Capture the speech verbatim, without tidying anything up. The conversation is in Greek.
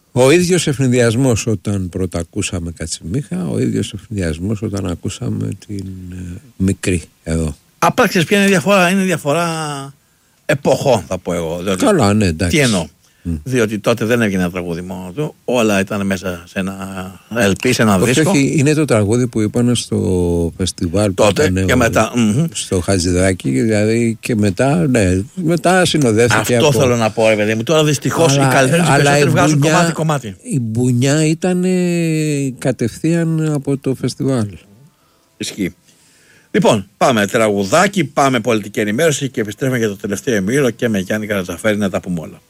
Ο ίδιος ευνηδιασμός όταν πρώτα ακούσαμε Κατσιμίχα, ο ίδιος ευνηδιασμός όταν ακούσαμε την ε, μικρή εδώ. Απλά ξέρεις ποια είναι η διαφορά, είναι διαφορά εποχών θα πω εγώ. Δηλαδή, καλά, ναι, εντάξει. Τι εννοώ. Mm. Διότι τότε δεν έβγαινε ένα τραγούδι μόνο του, όλα ήταν μέσα σε ένα ελ πι, σε ένα όχι, δίσκο. Όχι, είναι το τραγούδι που είπαν στο φεστιβάλ τότε που και μετά. Mm-hmm. Στο Χατζηδάκι, δηλαδή και μετά, ναι, μετά συνοδεύτηκε. Αυτό από... θέλω να πω, ρε παιδί μου. Τώρα δυστυχώς οι καλύτεροι περισσότεροι βγάζουν κομμάτι-κομμάτι. Η μπουνιά ήταν κατευθείαν από το φεστιβάλ. Ισχύει. Λοιπόν, πάμε τραγουδάκι, πάμε πολιτική ενημέρωση και επιστρέφουμε για το τελευταίο ημίωρο και με Γιάννη Καρατζαφέρη να τα πούμε όλα.